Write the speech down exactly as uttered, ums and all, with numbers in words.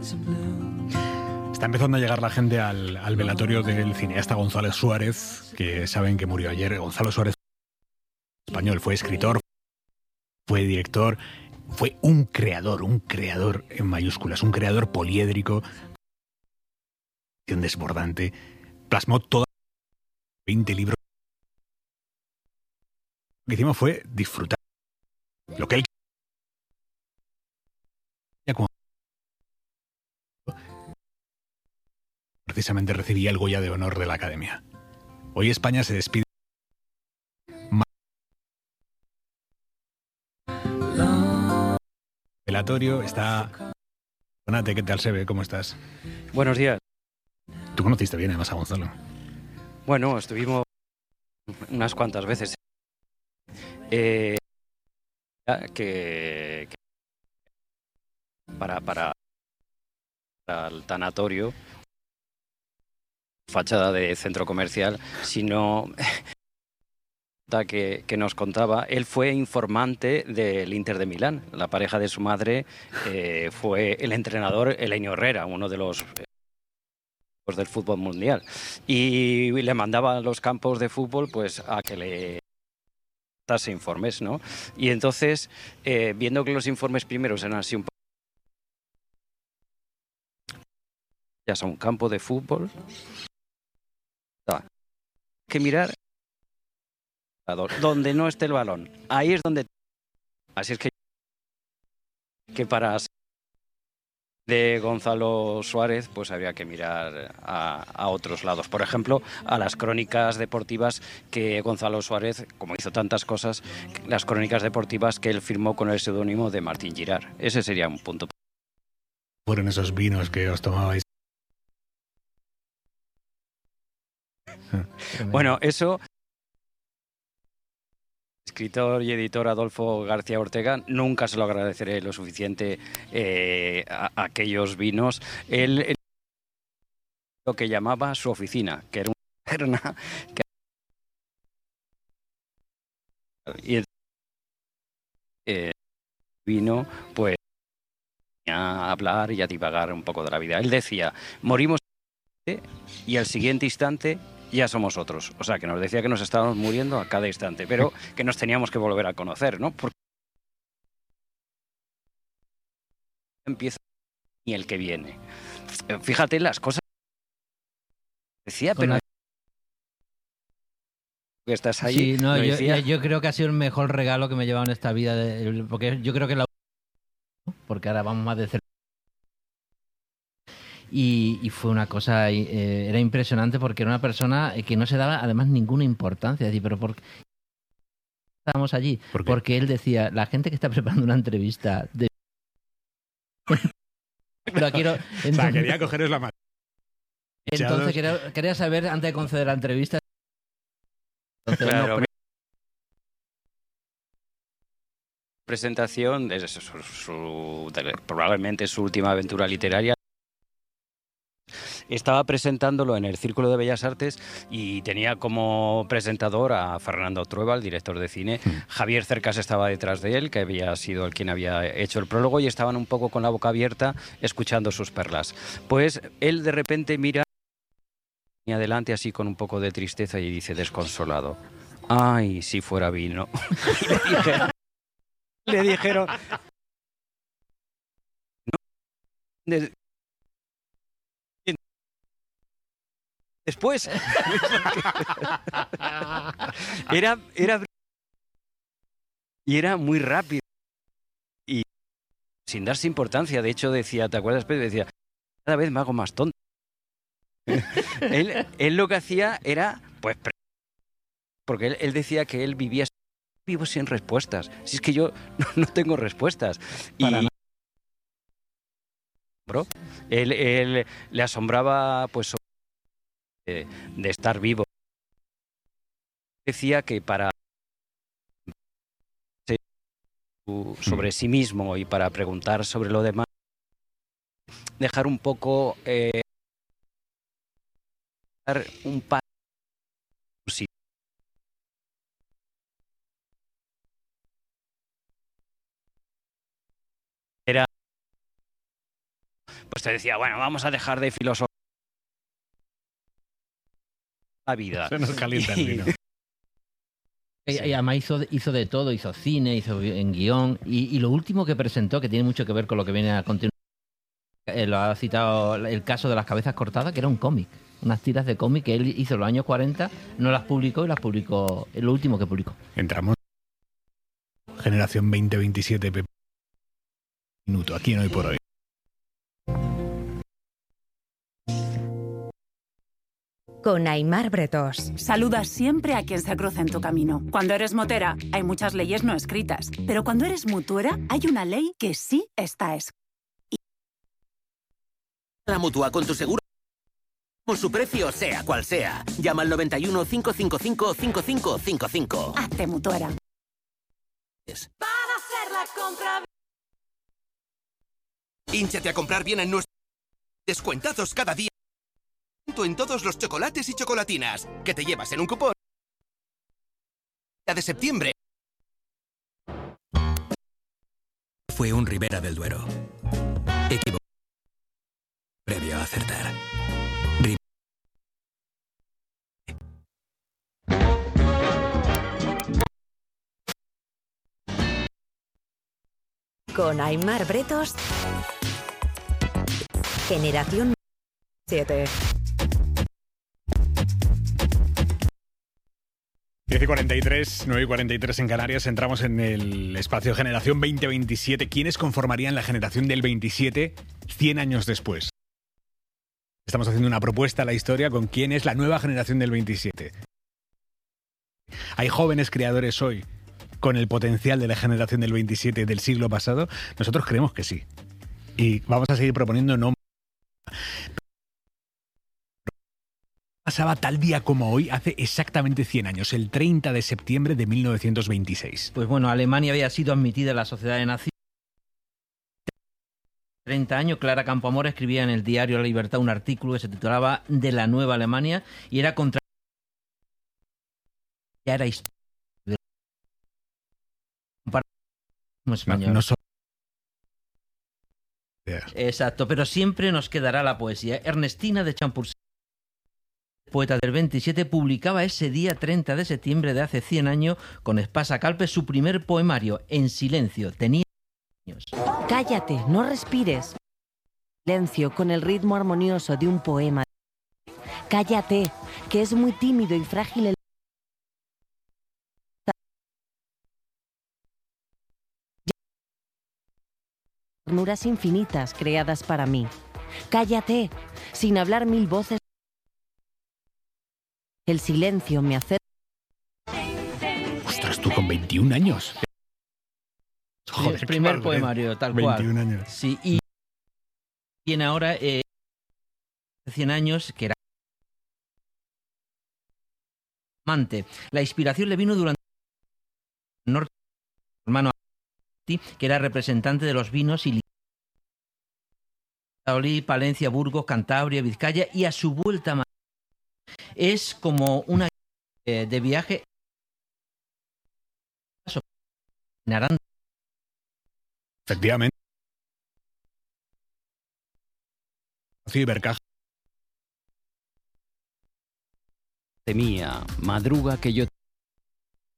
Está empezando a llegar la gente al, al velatorio del cineasta Gonzalo Suárez, que saben que murió ayer. Gonzalo Suárez, español, fue escritor, fue director, fue un creador, un creador en mayúsculas, un creador poliédrico, desbordante, plasmó toda veinte libros. Lo que hicimos fue disfrutar lo que él precisamente recibía el Goya de Honor de la Academia. Hoy España se despide. El velatorio está... Donate, ¿qué tal se ve? ¿Cómo estás? Buenos días. Tú conociste bien además a Gonzalo. Bueno, estuvimos unas cuantas veces. Eh, que, que para, para, para el tanatorio, fachada de centro comercial, sino que, que nos contaba, él fue informante del Inter de Milán. La pareja de su madre eh, fue el entrenador Elenio Herrera, uno de los eh, del fútbol mundial, y le mandaba a los campos de fútbol pues a que le dase informes, ¿no? Y entonces, eh, viendo que los informes primeros eran así un poco a un campo de fútbol, hay que mirar donde no esté el balón. Ahí es donde... Así es que, que para de Gonzalo Suárez, pues había que mirar a, a otros lados. Por ejemplo, a las crónicas deportivas que Gonzalo Suárez, como hizo tantas cosas, las crónicas deportivas que él firmó con el seudónimo de Martín Girard. Ese sería un punto. Fueron esos vinos que os tomabais. Bueno, eso... Escritor y editor Adolfo García Ortega, nunca se lo agradeceré lo suficiente eh, a, a aquellos vinos. Él, él lo que llamaba su oficina, que era una taberna que... y eh, vino pues a hablar y a divagar un poco de la vida. Él decía, morimos y al siguiente instante ya somos otros. O sea, que nos decía que nos estábamos muriendo a cada instante, pero que nos teníamos que volver a conocer, ¿no? Porque empieza y el que viene. Fíjate las cosas que decía, pero... La... que estás ahí. Sí, no, yo, yo creo que ha sido el mejor regalo que me he llevado en esta vida, de, porque yo creo que la... porque ahora vamos más de cerca. Y, y fue una cosa, eh, era impresionante porque era una persona que no se daba además ninguna importancia. Es decir, pero ¿por qué estábamos allí? ¿Por porque él decía, la gente que está preparando una entrevista de... pero quiero, entonces, o sea, quería cogeros la mano. Entonces quería, quería saber, antes de conceder la entrevista... Entonces, claro, no, presentación de su, su, de, probablemente su última aventura literaria. Estaba presentándolo en el Círculo de Bellas Artes y tenía como presentador a Fernando Trueba, el director de cine. Mm. Javier Cercas estaba detrás de él, que había sido el quien había hecho el prólogo, y estaban un poco con la boca abierta escuchando sus perlas. Pues él de repente mira y adelante así con un poco de tristeza y dice desconsolado, ay, si fuera vino. Y le dijeron, le dijeron no, de, después era, era y era muy rápido y sin darse importancia. De hecho decía, ¿te acuerdas? Pedro? Decía, cada vez me hago más tonto. él, él lo que hacía era pues porque él, él decía que él vivía vivo sin respuestas. Si es que yo no, no tengo respuestas. Y bro, él, él le asombraba pues de, de estar vivo. Decía que para sobre sí mismo y para preguntar sobre lo demás, dejar un poco eh, dar un paso. Era pues te decía, bueno, vamos a dejar de filosofar la vida. Se nos calienta el vino. Y, y además hizo, hizo de todo, hizo cine, hizo en guión, y, y lo último que presentó, que tiene mucho que ver con lo que viene a continuación, eh, lo ha citado el caso de las cabezas cortadas, que era un cómic, unas tiras de cómic que él hizo en los años cuarenta, no las publicó y las publicó, es lo último que publicó. Entramos generación veinte veintisiete, minuto, aquí en Hoy por Hoy. Con Aimar Bretos. Saluda siempre a quien se cruza en tu camino. Cuando eres motera, hay muchas leyes no escritas. Pero cuando eres mutuera, hay una ley que sí está escrita. La Mutua con tu seguro. Por su precio, sea cual sea. Llama al noventa y uno, cinco cinco cinco, cinco cinco cinco cinco. Hazte mutuera. Para hacer la compra. Hínchate a comprar bien en nuestros descuentazos cada día. En todos los chocolates y chocolatinas que te llevas en un cupón de septiembre. Fue un Ribera del Duero. Equivoco. Previo a acertar. Ri- Con Aimar Bretos. Generación siete. diez y cuarenta y tres, nueve y cuarenta y tres en Canarias, entramos en el espacio Generación veinte veintisiete. ¿Quiénes conformarían la generación del veintisiete cien años después? Estamos haciendo una propuesta a la historia con quién es la nueva generación del veintisiete. ¿Hay jóvenes creadores hoy con el potencial de la generación del veintisiete del siglo pasado? Nosotros creemos que sí. Y vamos a seguir proponiendo nombres. Pasaba tal día como hoy hace exactamente cien años, el treinta de septiembre de mil novecientos veintiséis. Pues bueno, Alemania había sido admitida en la Sociedad de Naciones. treinta años, Clara Campoamor escribía en el diario La Libertad un artículo que se titulaba De la Nueva Alemania y era contra... Ya era historia. Español. No, no so... Exacto, pero siempre nos quedará la poesía. Ernestina de Champurset, poeta del veintisiete, publicaba ese día treinta de septiembre de hace cien años con Espasa Calpe su primer poemario, En silencio. Tenía años. Cállate, no respires. Silencio con el ritmo armonioso de un poema. Cállate, que es muy tímido y frágil el... ternuras infinitas creadas para mí. Cállate, sin hablar mil voces. El silencio me acerca. Ostras, tú con veintiún años. Joder, el primer poemario, tal cual. veintiún años. Sí, y viene ahora eh, cien años, que era amante. La inspiración le vino durante el norte, hermano, que era representante de los vinos y Valladolid, Palencia, Burgos, Cantabria, Vizcaya, y a su vuelta a es como una eh, de viaje en Aranda. Efectivamente. Cibercaja. Mía, madruga que yo